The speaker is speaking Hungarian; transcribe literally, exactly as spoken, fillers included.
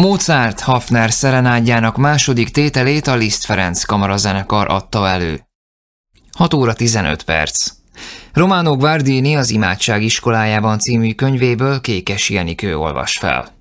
Mozart Hafner szerenádjának második tételét a Liszt Ferenc kamarazenekar adta elő. hat óra tizenöt perc. Romano Guardini az Imádság iskolájában című könyvéből Kékes Jenikő olvas fel.